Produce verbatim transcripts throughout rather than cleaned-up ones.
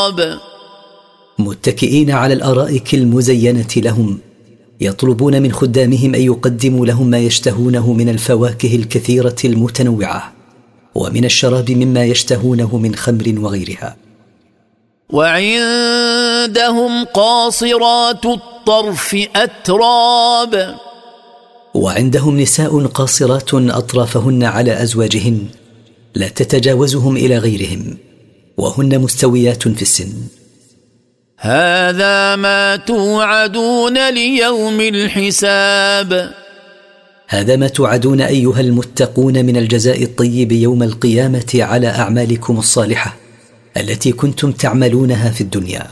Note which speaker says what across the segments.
Speaker 1: متكئين على الأرائك المزينة لهم، يطلبون من خدامهم أن يقدموا لهم ما يشتهونه من الفواكه الكثيرة المتنوعة، ومن الشراب مما يشتهونه من خمر وغيرها.
Speaker 2: وعندهم قاصرات الطرف أتراب.
Speaker 1: وعندهم نساء قاصرات أطرافهن على أزواجهن، لا تتجاوزهم إلى غيرهم، وهن مستويات في السن.
Speaker 2: هذا ما توعدون ليوم الحساب.
Speaker 1: هذا ما توعدون أيها المتقون من الجزاء الطيب يوم القيامة على أعمالكم الصالحة التي كنتم تعملونها في الدنيا.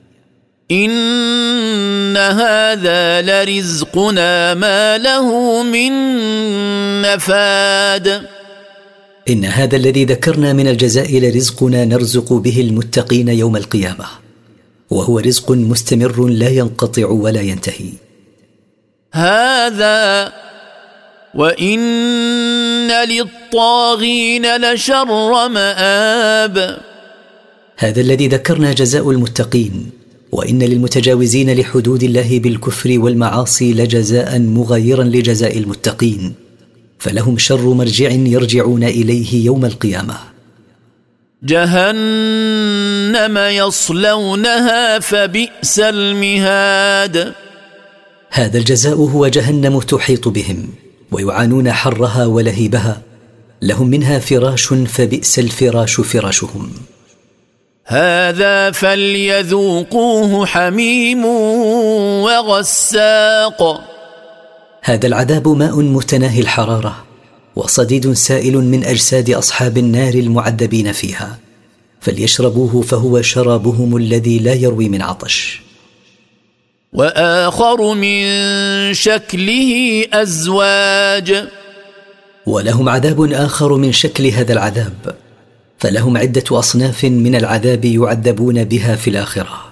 Speaker 2: إن هذا لرزقنا ما له من نفاد.
Speaker 1: إن هذا الذي ذكرنا من الجزاء لرزقنا نرزق به المتقين يوم القيامة، وهو رزق مستمر لا ينقطع ولا ينتهي.
Speaker 2: هذا وإن للطاغين لشر مآب.
Speaker 1: هذا الذي ذكرنا جزاء المتقين، وإن للمتجاوزين لحدود الله بالكفر والمعاصي لجزاء مغايرا لجزاء المتقين، فلهم شر مرجع يرجعون إليه يوم القيامة.
Speaker 2: جهنم يصلونها فبئس المهاد.
Speaker 1: هذا الجزاء هو جهنم تحيط بهم، ويعانون حرها ولهيبها، لهم منها فراش فبئس الفراش فراشهم.
Speaker 2: هذا فليذوقوه حميم وغساق.
Speaker 1: هذا العذاب ماء متناهي الحرارة، وصديد سائل من أجساد أصحاب النار المعذبين فيها، فليشربوه فهو شرابهم الذي لا يروي من عطش.
Speaker 2: وآخر من شكله أزواج.
Speaker 1: ولهم عذاب آخر من شكل هذا العذاب، فلهم عدة أصناف من العذاب يعذبون بها في الآخرة.